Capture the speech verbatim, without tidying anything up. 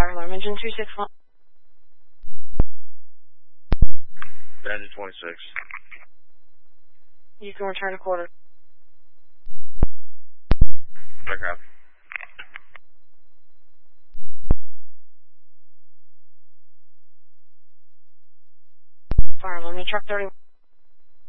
fire alarm, engine two six one. Engine twenty-six. You can return to quarter. Back up. Fire alarm, truck thirty-one.